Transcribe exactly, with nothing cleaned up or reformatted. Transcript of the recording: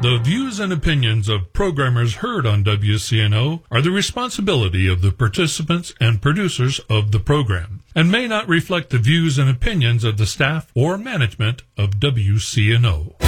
The views and opinions of programmers heard on W C N O are the responsibility of the participants and producers of the program, and may not reflect the views and opinions of the staff or management of W C N O.